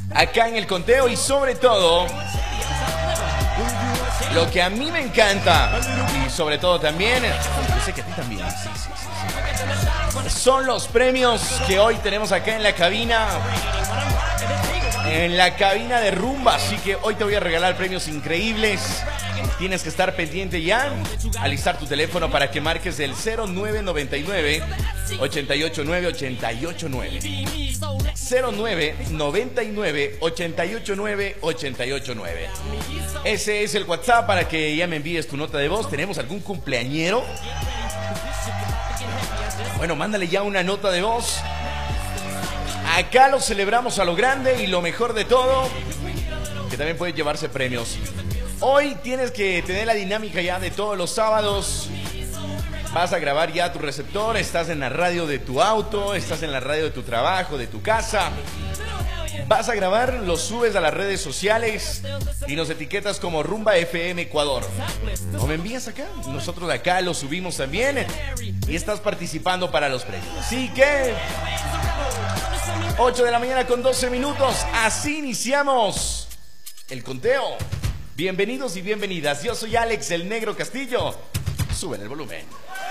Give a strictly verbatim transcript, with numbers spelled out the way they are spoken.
acá en el conteo y sobre todo, lo que a mí me encanta y sobre todo también, yo sé que a ti también, sí, sí, sí, sí, son los premios que hoy tenemos acá en la cabina. En la cabina de Rumba, así que hoy te voy a regalar premios increíbles. Tienes que estar pendiente ya, alistar tu teléfono para que marques el cero nueve nueve nueve, ocho ocho nueve, ocho ocho nueve. cero nueve nueve nueve, ocho ocho nueve, ocho ocho nueve. Ese es el WhatsApp para que ya me envíes tu nota de voz. ¿Tenemos algún cumpleañero? Bueno, mándale ya una nota de voz. Acá lo celebramos a lo grande y lo mejor de todo, que también puede llevarse premios. Hoy tienes que tener la dinámica ya de todos los sábados. Vas a grabar ya tu receptor, estás en la radio de tu auto, estás en la radio de tu trabajo, de tu casa. Vas a grabar, lo subes a las redes sociales y nos etiquetas como Rumba F M Ecuador. O me envías acá, nosotros acá lo subimos también y estás participando para los premios. Así que ocho de la mañana con doce minutos, así iniciamos el conteo. Bienvenidos y bienvenidas, yo soy Alex el Negro Castillo. Suben el volumen.